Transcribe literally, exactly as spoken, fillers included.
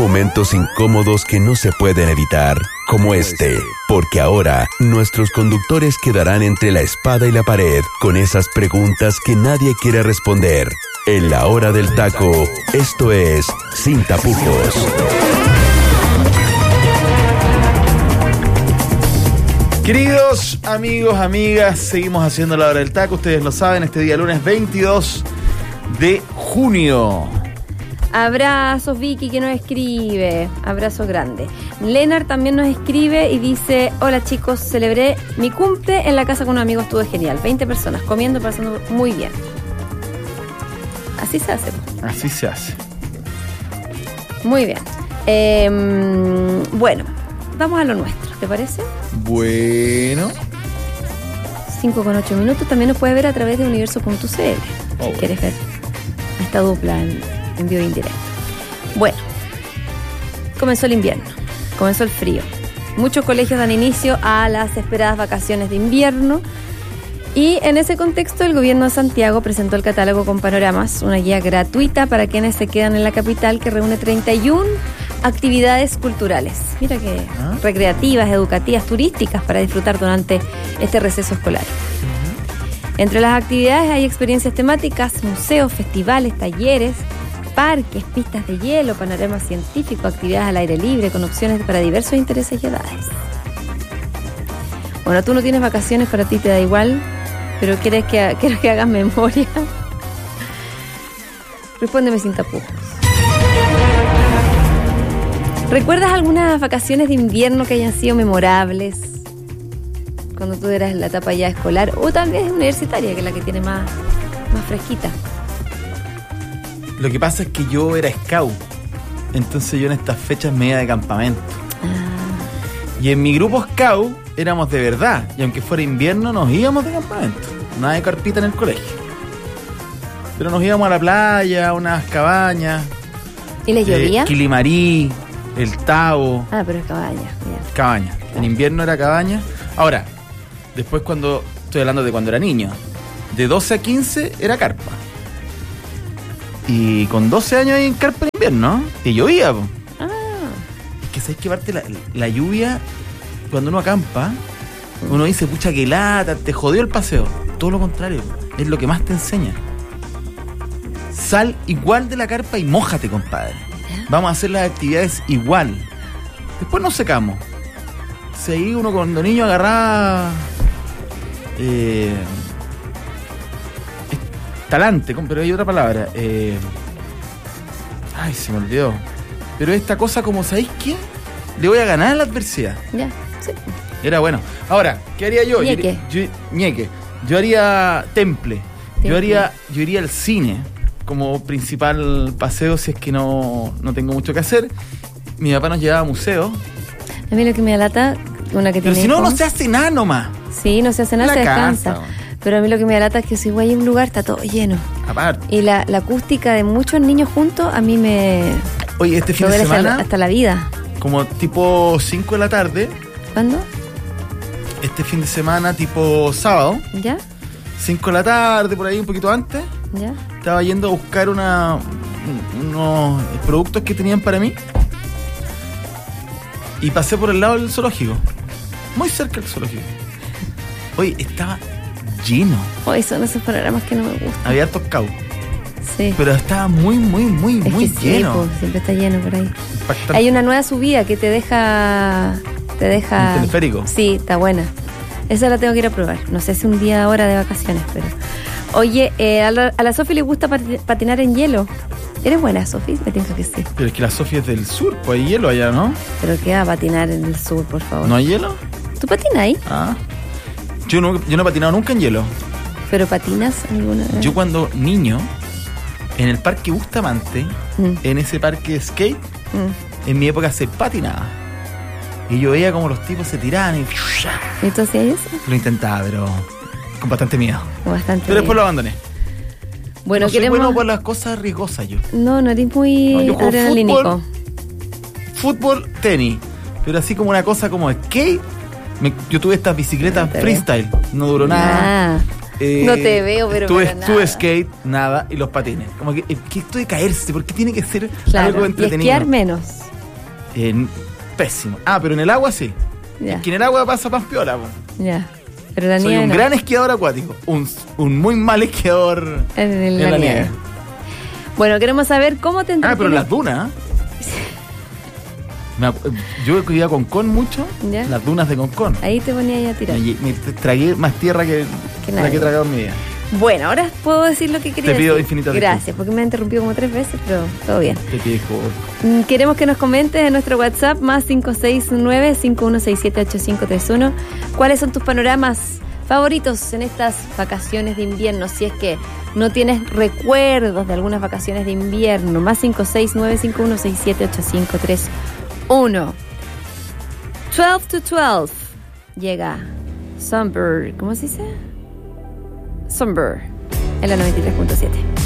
momentos incómodos que no se pueden evitar, como este, porque ahora nuestros conductores quedarán entre la espada y la pared con esas preguntas que nadie quiere responder. En la hora del taco, esto es Sin Tapujos. Queridos amigos, amigas, seguimos haciendo la hora del taco. Ustedes lo saben, este día lunes veintidós de junio. Abrazos, Vicky, que nos escribe. Abrazos grandes. Leonard también nos escribe y dice: hola chicos, celebré mi cumple en la casa con un amigo, estuvo genial. veinte personas comiendo, pasando muy bien. Así se hace. Así se hace. Muy bien. Eh, bueno, vamos a lo nuestro, ¿te parece? Bueno. cinco con ocho minutos. También nos puede ver a través de universo punto c l. Oh, si quieres ver a esta dupla en, en vivo indirecto. Bueno, comenzó el invierno, comenzó el frío. Muchos colegios dan inicio a las esperadas vacaciones de invierno. Y en ese contexto el gobierno de Santiago presentó el catálogo con panoramas, una guía gratuita para quienes se quedan en la capital que reúne treinta y una actividades culturales. Mira que ¿Ah? recreativas, educativas, turísticas para disfrutar durante este receso escolar. Uh-huh. Entre las actividades hay experiencias temáticas, museos, festivales, talleres, parques, pistas de hielo, panoramas científicos, actividades al aire libre con opciones para diversos intereses y edades. Bueno, tú no tienes vacaciones, para ti te da igual, pero quieres que, quieres que hagas memoria. Respóndeme sin tapujos. ¿Recuerdas algunas vacaciones de invierno que hayan sido memorables? Cuando tú eras en la etapa ya escolar o tal vez universitaria, que es la que tiene más, más fresquita. Lo que pasa es que yo era scout, entonces yo en estas fechas me iba de campamento. Ah. Y en mi grupo scout éramos de verdad, y aunque fuera invierno nos íbamos de campamento. Nada de carpita en el colegio. Pero nos íbamos a la playa, a unas cabañas. ¿Y les llovía? Eh, Quilimarí, El Tabo. Ah, pero es cabaña. Bien. Cabaña. En invierno era cabaña. Ahora, después cuando, estoy hablando de cuando era niño, de doce a quince era carpa. Y con doce años ahí en carpa en invierno, y llovía. Po. Ah. Es que sabes que parte la, la lluvia, cuando uno acampa, uno dice, pucha, que lata, te jodió el paseo. Todo lo contrario, es lo que más te enseña. Sal igual de la carpa y mójate, compadre. Vamos a hacer las actividades igual. Después nos secamos. Seguí uno cuando niño agarraba eh, talante, pero hay otra palabra. Eh, ay, se me olvidó. Pero esta cosa como, ¿sabéis qué? Le voy a ganar la adversidad. Ya, sí. Era bueno. Ahora, ¿qué haría yo? Ñeque. Yo, yo, ñeque. Yo haría temple. temple. Yo haría, yo iría al cine como principal paseo si es que no, no tengo mucho que hacer. Mi papá nos llevaba a museos. A mí lo que me alata, una que Pero tiene si no, hijos, no se hace nada nomás. Sí, no se hace nada, la se casa, descansa. Pero a mí lo que me alata es que si voy a un lugar está todo lleno. Aparte. Y la, la acústica de muchos niños juntos a mí me... Oye, este fin de semana... Hasta la vida. Como tipo cinco de la tarde. ¿Cuándo? Este fin de semana, tipo sábado. ¿Ya? cinco de la tarde, por ahí, un poquito antes. ¿Ya? Estaba yendo a buscar una, unos productos que tenían para mí. Y pasé por el lado del zoológico. Muy cerca del zoológico. Oye, estaba lleno. Oye, son esos panoramas que no me gustan. Había hartos cau. Sí. Pero estaba muy, muy, muy, es muy que lleno. Sí, pues, siempre está lleno por ahí. Impactante. Hay una nueva subida que te deja... Te deja... ¿Un teleférico? Sí, está buena. Esa la tengo que ir a probar. No sé si un día ahora de vacaciones, pero... Oye, eh, a la, a la Sofi le gusta patinar en hielo. ¿Eres buena, Sofi? Me tengo que sí. Pero es que la Sofi es del sur, pues hay hielo allá, ¿no? Pero ¿qué va a patinar en el sur, por favor? ¿No hay hielo? ¿Tú patinas ahí? Ah. Yo no, yo no he patinado nunca en hielo. ¿Pero patinas alguna vez? Yo cuando niño, en el parque Bustamante, mm. en ese parque de skate, mm. en mi época se patinaba. Y yo veía como los tipos se tiraban y... ¿Y tú hacías eso? Lo intentaba, pero con bastante miedo. Bastante pero después lo abandoné. Bueno, no soy queremos... bueno por las cosas riesgosas yo. No, no eres muy no, yo juego adrenalínico. Fútbol, fútbol, tenis. Pero así como una cosa como skate, me, yo tuve estas bicicletas no freestyle. Veo. No duró nada. Nah. Eh, no te veo, pero tuve, para tuve nada. skate, nada, y los patines. Como que, que esto de caerse, porque tiene que ser claro, algo entretenido. Y esquiar menos. Eh, pésimo. Ah, pero en el agua sí. Ya. Es que en el agua pasa más piola, po. Ya. Pero la Soy nieve un no. gran esquiador acuático. Un, un muy mal esquiador En, en en la, la nieve. nieve. Bueno, queremos saber cómo te Ah, pero en entretienes. las dunas. ¿eh? Me acu- Yo que iba a Concón mucho, Ya. las dunas de Concón. Ahí te ponía ya a tirar. Me, me tragué más tierra que, Que la nadie. que he tragado en mi vida. Bueno, ahora puedo decir lo que quería Te pido decir. infinitas Gracias, porque me ha interrumpido como tres veces, pero todo bien. Te pido, Mm, Queremos que nos comentes en nuestro WhatsApp más cinco seis nueve, cinco uno seis siete, ocho cinco tres uno cuáles son tus panoramas favoritos en estas vacaciones de invierno, si es que no tienes recuerdos de algunas vacaciones de invierno. Más cinco seis nueve, cinco uno seis siete, ocho cinco tres uno. twelve to twelve llega Sunbird, ¿cómo se dice? Sunbird en la noventa y tres punto siete.